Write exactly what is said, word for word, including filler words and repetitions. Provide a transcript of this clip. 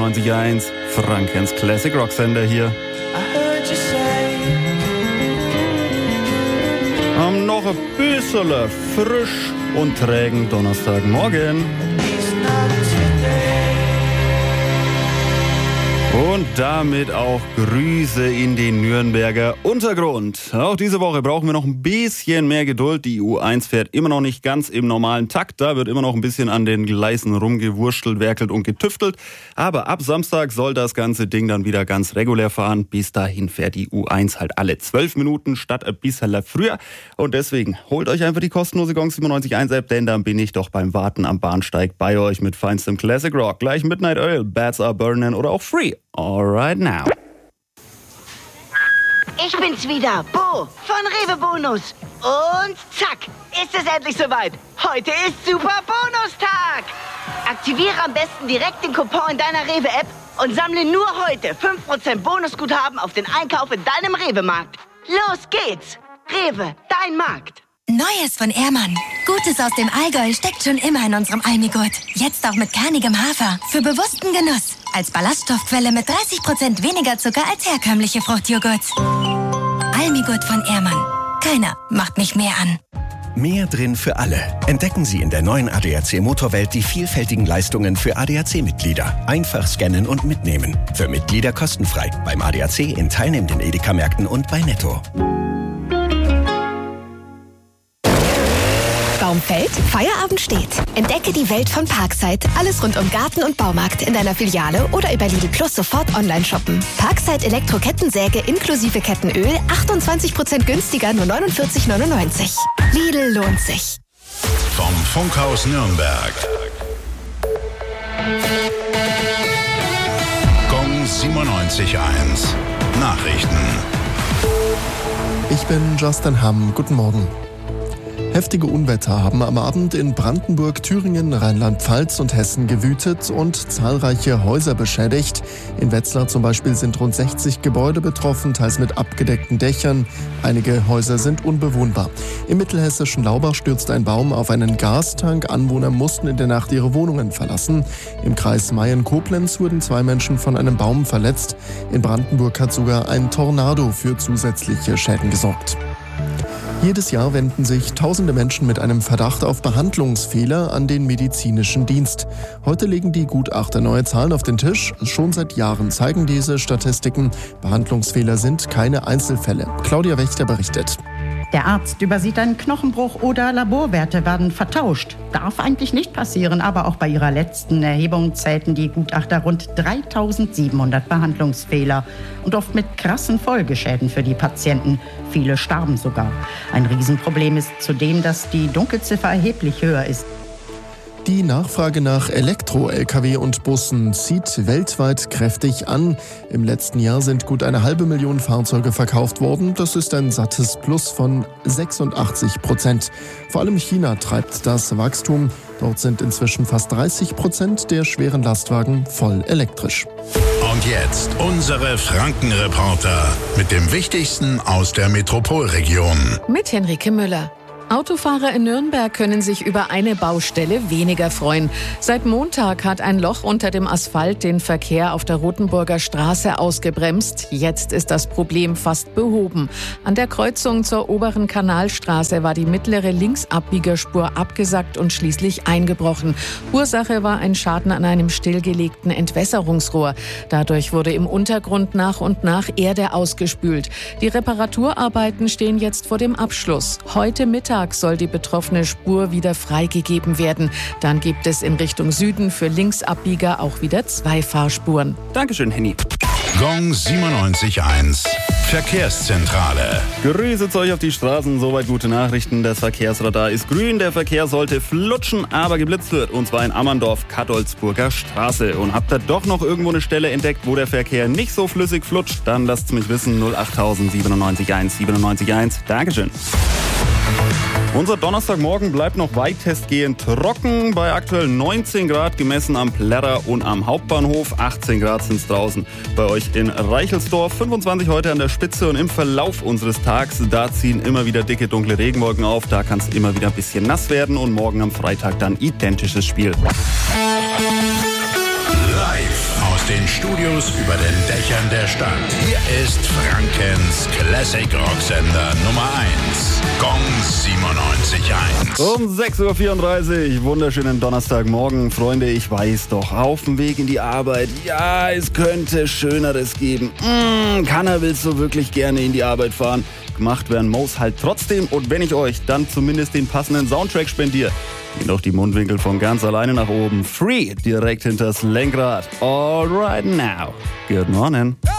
siebenundneunzig Komma eins, Frankens Classic Rock Sender hier. Am noch ein bisschen frisch und trägen Donnerstagmorgen. Und damit auch Grüße in den Nürnberger Untergrund. Auch diese Woche brauchen wir noch ein bisschen mehr Geduld. Die U eins fährt immer noch nicht ganz im normalen Takt. Da wird immer noch ein bisschen an den Gleisen rumgewurschtelt, werkelt und getüftelt. Aber ab Samstag soll das ganze Ding dann wieder ganz regulär fahren. Bis dahin fährt die U eins halt alle zwölf Minuten statt ein bisschen früher. Und deswegen holt euch einfach die kostenlose Gong siebenundneunzig Komma eins App, denn dann bin ich doch beim Warten am Bahnsteig bei euch mit feinstem Classic Rock. Gleich Midnight Oil, Bats Are Burning oder auch Free. Alright now. Ich bin's wieder, Bo von Rewe Bonus. Und zack, ist es endlich soweit. Heute ist Super Bonustag. Aktiviere am besten direkt den Coupon in deiner Rewe-App und sammle nur heute fünf Prozent Bonusguthaben auf den Einkauf in deinem Rewe-Markt. Los geht's. Rewe, dein Markt. Neues von Ehrmann. Gutes aus dem Allgäu steckt schon immer in unserem Almigurt. Jetzt auch mit kernigem Hafer. Für bewussten Genuss. Als Ballaststoffquelle mit dreißig Prozent weniger Zucker als herkömmliche Fruchtjoghurts. Almigurt von Ehrmann. Keiner macht mich mehr an. Mehr drin für alle. Entdecken Sie in der neuen A D A C Motorwelt die vielfältigen Leistungen für A D A C-Mitglieder. Einfach scannen und mitnehmen. Für Mitglieder kostenfrei. Beim A D A C in teilnehmenden Edeka-Märkten und bei Netto. Baum fällt, Feierabend steht. Entdecke die Welt von Parkside. Alles rund um Garten und Baumarkt in deiner Filiale oder über Lidl Plus sofort online shoppen. Parkside Elektro-Kettensäge inklusive Kettenöl achtundzwanzig Prozent günstiger, nur neunundvierzig neunundneunzig. Lidl lohnt sich. Vom Funkhaus Nürnberg. Gong siebenundneunzig Komma eins. Nachrichten. Ich bin Justin Hamm. Guten Morgen. Heftige Unwetter haben am Abend in Brandenburg, Thüringen, Rheinland-Pfalz und Hessen gewütet und zahlreiche Häuser beschädigt. In Wetzlar zum Beispiel sind rund sechzig Gebäude betroffen, teils mit abgedeckten Dächern. Einige Häuser sind unbewohnbar. Im mittelhessischen Laubach stürzte ein Baum auf einen Gastank. Anwohner mussten in der Nacht ihre Wohnungen verlassen. Im Kreis Mayen-Koblenz wurden zwei Menschen von einem Baum verletzt. In Brandenburg hat sogar ein Tornado für zusätzliche Schäden gesorgt. Jedes Jahr wenden sich tausende Menschen mit einem Verdacht auf Behandlungsfehler an den medizinischen Dienst. Heute legen die Gutachter neue Zahlen auf den Tisch. Schon seit Jahren zeigen diese Statistiken, Behandlungsfehler sind keine Einzelfälle. Claudia Wächter berichtet. Der Arzt übersieht einen Knochenbruch oder Laborwerte werden vertauscht. Darf eigentlich nicht passieren, aber auch bei ihrer letzten Erhebung zählten die Gutachter rund dreitausendsiebenhundert Behandlungsfehler und oft mit krassen Folgeschäden für die Patienten. Viele starben sogar. Ein Riesenproblem ist zudem, dass die Dunkelziffer erheblich höher ist. Die Nachfrage nach Elektro-L K W und Bussen zieht weltweit kräftig an. Im letzten Jahr sind gut eine halbe Million Fahrzeuge verkauft worden. Das ist ein sattes Plus von sechsundachtzig Prozent. Vor allem China treibt das Wachstum. Dort sind inzwischen fast dreißig Prozent der schweren Lastwagen voll elektrisch. Und jetzt unsere Frankenreporter mit dem Wichtigsten aus der Metropolregion. Mit Henrike Müller. Autofahrer in Nürnberg können sich über eine Baustelle weniger freuen. Seit Montag hat ein Loch unter dem Asphalt den Verkehr auf der Rothenburger Straße ausgebremst. Jetzt ist das Problem fast behoben. An der Kreuzung zur oberen Kanalstraße war die mittlere Linksabbiegerspur abgesackt und schließlich eingebrochen. Ursache war ein Schaden an einem stillgelegten Entwässerungsrohr. Dadurch wurde im Untergrund nach und nach Erde ausgespült. Die Reparaturarbeiten stehen jetzt vor dem Abschluss. Heute Mittag soll die betroffene Spur wieder freigegeben werden. Dann gibt es in Richtung Süden für Linksabbieger auch wieder zwei Fahrspuren. Dankeschön, Henny. Gong siebenundneunzig Komma eins. Verkehrszentrale. Grüße zu euch auf die Straßen. Soweit gute Nachrichten. Das Verkehrsradar ist grün. Der Verkehr sollte flutschen, aber geblitzt wird. Und zwar in Ammerndorf-Kattolzburger Straße. Und habt ihr doch noch irgendwo eine Stelle entdeckt, wo der Verkehr nicht so flüssig flutscht? Dann lasst's mich wissen. null acht siebenundneunzig Komma eins siebenundneunzig Komma eins. Dankeschön. Unser Donnerstagmorgen bleibt noch weitestgehend trocken. Bei aktuell neunzehn Grad gemessen am Plärrer und am Hauptbahnhof. achtzehn Grad sind es draußen bei euch in Reichelsdorf. fünfundzwanzig heute an der Spitze und im Verlauf unseres Tags, da ziehen immer wieder dicke, dunkle Regenwolken auf. Da kann es immer wieder ein bisschen nass werden und morgen am Freitag dann identisches Spiel. Live aus den Studios über den Dächern der Stadt. Hier ist Frankens Classic Rocksender Nummer eins. Gong siebenundneunzig Komma eins. Um sechs Uhr vierunddreißig, wunderschönen Donnerstagmorgen. Freunde, ich weiß doch, auf dem Weg in die Arbeit, ja, es könnte Schöneres geben. Mmh, keiner will so wirklich gerne in die Arbeit fahren. Gemacht werden muss halt trotzdem. Und wenn ich euch dann zumindest den passenden Soundtrack spendiere, gehen doch die Mundwinkel von ganz alleine nach oben. Free, direkt hinters Lenkrad. All right now. Good morning.